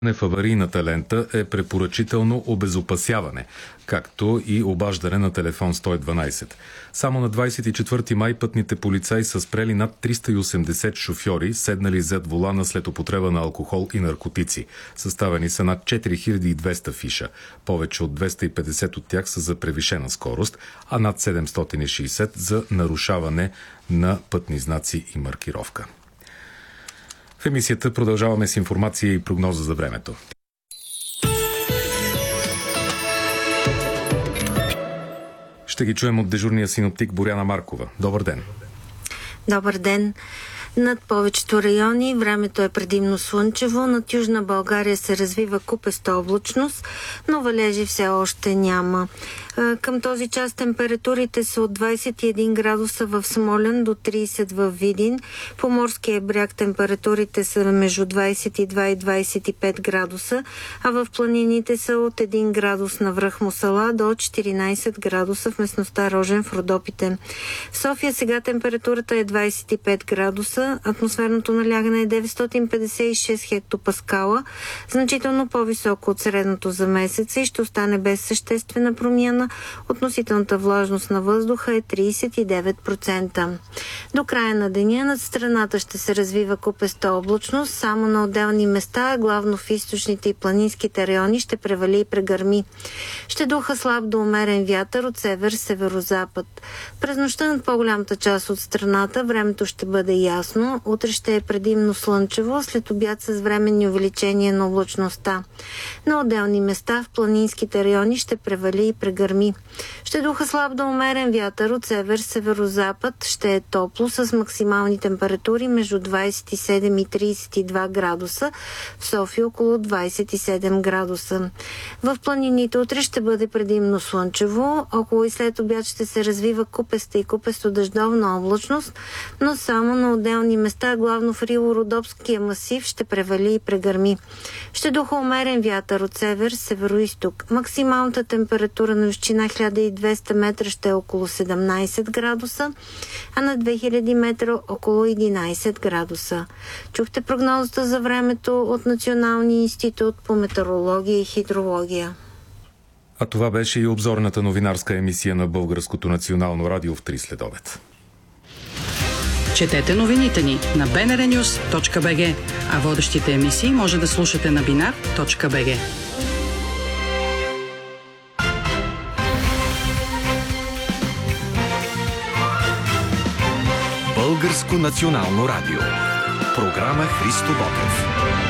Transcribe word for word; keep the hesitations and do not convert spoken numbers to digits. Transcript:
В аварийната лента е препоръчително обезопасяване, както и обаждане на телефон сто и дванайсет. Само на двайсет и четвърти май пътните полицаи са спрели над триста и осемдесет шофьори, седнали зад волана след употреба на алкохол и наркотици. Съставени са над четири хиляди и двеста фиша. Повече от двеста и петдесет от тях са за превишена скорост, а над седемстотин и шейсет за нарушаване на пътни знаци и маркировка. В емисията продължаваме с информация и прогноза за времето. Ще ги чуем от дежурния синоптик Боряна Маркова. Добър ден! Добър ден! Над повечето райони времето е предимно слънчево, над Южна България се развива купеста облачност, но валежи все още няма. Към този час температурите са от двайсет и един градуса в Смолян до трийсет в Видин. По морския бряг температурите са между двайсет и два и двайсет и пет градуса, а в планините са от един градус на връх Мусала до четиринайсет градуса в местността Рожен в Родопите. В София сега температурата е двайсет и пет градуса, атмосферното налягане е деветстотин петдесет и шест хектопаскала, значително по-високо от средното за месеца и ще остане без съществена промяна. Относителната влажност на въздуха е трийсет и девет процента. До края на деня над страната ще се развива купеста облачност, само на отделни места, главно в източните и планинските райони, ще превали и прегърми. Ще духа слаб до умерен вятър от север-северозапад. През нощта над по-голямата част от страната времето ще бъде ясно, утре ще е предимно слънчево, след обяд с временни увеличения на облачността. На отделни места в планинските райони ще превали и прегърми. Ще духа слаб до умерен вятър от север-северозапад, ще е топло с максимални температури между двайсет и седем и трийсет и два градуса, в София около двайсет и седем градуса. В планините утре ще бъде предимно слънчево, около и след обяд ще се развива купеста и купесто-дъждовна облачност, но само на отделни места, главно в Рило-Родопския масив, ще превали и прегърми. Ще духа умерен вятър от север-североизток. Максималната температура на височина хиляда и двеста метра ще е около седемнайсет градуса, а на две хиляди метра около единайсет градуса. Чухте прогнозата за времето от Националния институт по метеорология и хидрология. А това беше и обзорната новинарска емисия на Българското национално радио в три следобед. Четете новините ни на би ен ар нюз точка би джи, а водещите емисии може да слушате на бинар точка би джи. Българско национално радио. Програма Христо Ботев.